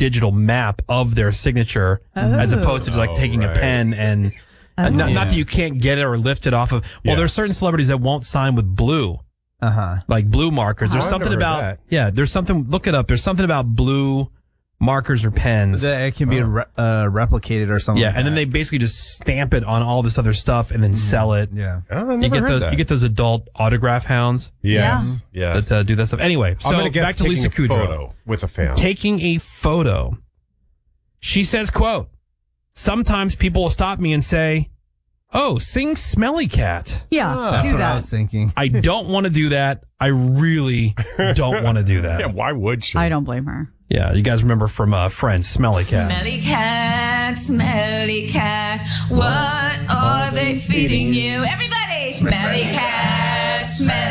digital map of their signature as opposed to just like taking a pen and not that you can't get it or lift it off of. Well, there's certain celebrities that won't sign with blue. Like blue markers. There's something about there's something, look it up. There's something about blue markers or pens. It can be replicated or something. Yeah, like and then they basically just stamp it on all this other stuff and then sell it. Yeah. Oh, I never heard that. You get those adult autograph hounds. Yes. That do that stuff. Anyway, so I'm gonna guess back to Lisa taking a Kudrow. photo with a fan. Taking a photo. She says, quote, "Sometimes people will stop me and say, 'Oh, sing Smelly Cat.'" Yeah, That's do what that. I was thinking. I don't want to do that. I really don't want to do that. Yeah, why would she? I don't blame her. Yeah, you guys remember from Friends, Smelly Cat. Smelly cat, what are they feeding you? Everybody! Smelly cat,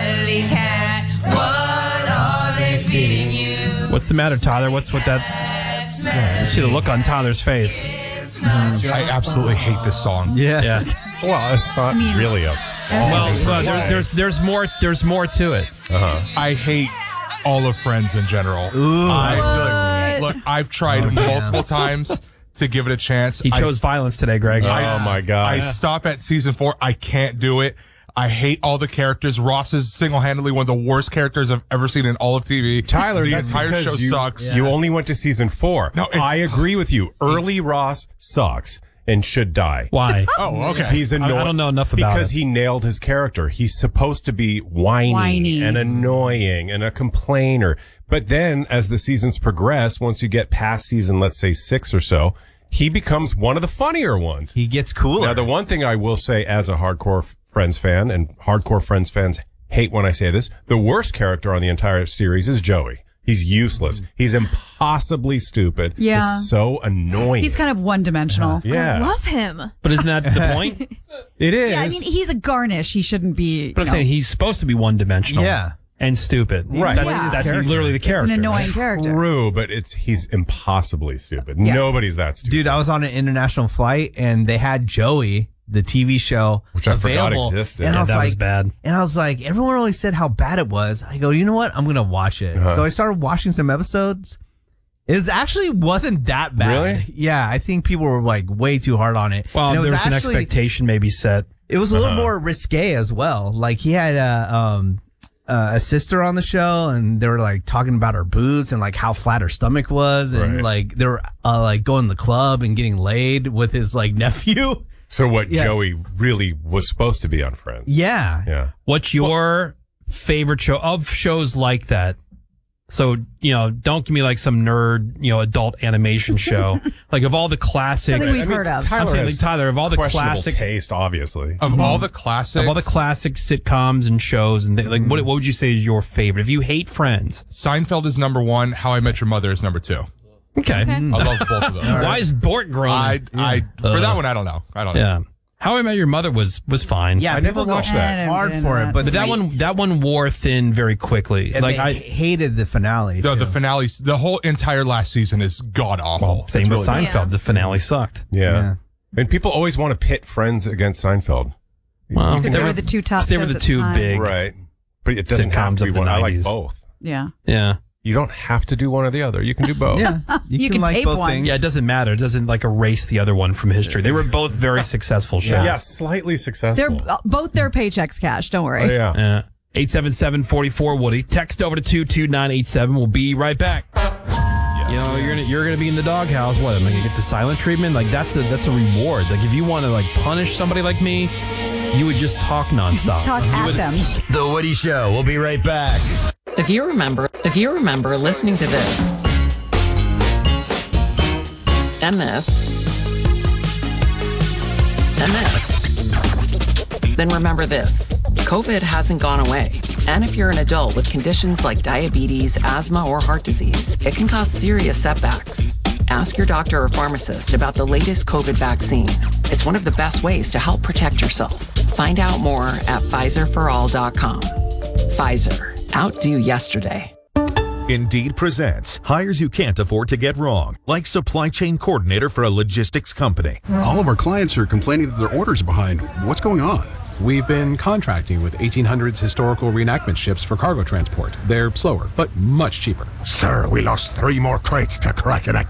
what are they feeding you? What's the matter, Tyler? What's with that? See the look on Tyler's face. I absolutely hate this song. Yeah. Well, it's not really a song. Well, there's more to it. I hate all of Friends in general. Look, I've tried multiple times to give it a chance. He chose violence today, Greg. Oh my God. I stop at season 4. I can't do it. I hate all the characters. Ross is single-handedly one of the worst characters I've ever seen in all of TV. Tyler, the that's entire because show sucks. You only went to season 4. No, I agree with you. Early Ross sucks and should die. Why? Oh, okay. He's annoying. I don't know enough about because it. he nailed his character. He's supposed to be whiny and annoying and a complainer. But then as the seasons progress, once you get past season, let's say 6 or so, he becomes one of the funnier ones. He gets cooler. Now, the one thing I will say as a hardcore Friends fan, and hardcore Friends fans hate when I say this, the worst character on the entire series is Joey. He's useless. He's impossibly stupid. Yeah. It's so annoying. He's kind of one-dimensional. Yeah. I love him. But isn't that the point? It is. Yeah, I mean, he's a garnish. He shouldn't be. But I'm saying he's supposed to be one-dimensional. Yeah. And stupid. Right. That's literally the character. It's an annoying character. True, but he's impossibly stupid. Yeah. Nobody's that stupid. Dude, I was on an international flight and they had Joey, the TV show, which I forgot available. existed. And I was that like, was bad. And I was like, everyone always said how bad it was. I go, you know what? I'm going to watch it. So I started watching some episodes. It actually wasn't that bad. Really? Yeah, I think people were like way too hard on it. Well, And it there was an actually- expectation maybe set. It was a little more risque as well. Like he had a sister on the show, and they were like talking about her boobs and like how flat her stomach was, and like they were like going to the club and getting laid with his like nephew. So what Joey really was supposed to be on Friends. Yeah. Yeah. What's your favorite show of shows like that? So, don't give me like some nerd, adult animation show. Like of all the classic. Something we've heard of. I'm saying, like, Tyler, of all the classic taste, obviously. Of all the classics. Of all the classic sitcoms and shows, and like, what would you say is your favorite? If you hate Friends. Seinfeld is number 1. How I Met Your Mother is number 2. Okay. I love both of them. Why is Bort groaning? For that one, I don't know. Yeah. How I Met Your Mother was fine. Yeah, I never watched that. hard for it, but that one wore thin very quickly. and Like I hated the finale. No, too. the finale, the whole entire last season is god awful. Same with Seinfeld. Yeah. The finale sucked. Yeah. And people always want to pit Friends against Seinfeld. Well, Because they were the two top they were shows the at two time. big. Right. But it doesn't have Sitcoms to be of the one. I like 90s. both. Yeah. Yeah. You don't have to do one or the other. You can do both. Yeah, You can like tape both one. things. Yeah, it doesn't matter. It doesn't like erase the other one from history. They were both very successful shows. Yeah, slightly successful. They're both their paychecks cash. Don't worry. Oh, yeah. 877-44 Woody. Text over to 22987. We'll be right back. You're gonna be in the doghouse. What? Am I gonna get the silent treatment? Like that's a reward. Like if you want to like punish somebody like me, you would just talk nonstop. Talk at them. The Woody Show. We'll be right back. If you remember listening to this and this and this, then remember this. COVID hasn't gone away. And if you're an adult with conditions like diabetes, asthma, or heart disease, it can cause serious setbacks. Ask your doctor or pharmacist about the latest COVID vaccine. It's one of the best ways to help protect yourself. Find out more at PfizerForAll.com. Pfizer. Outdo yesterday. Indeed presents hires you can't afford to get wrong, like supply chain coordinator for a logistics company. All of our clients are complaining that their orders are behind. What's going on? We've been contracting with 1800s historical reenactment ships for cargo transport. They're slower, but much cheaper. Sir, we lost 3 more crates to Kraken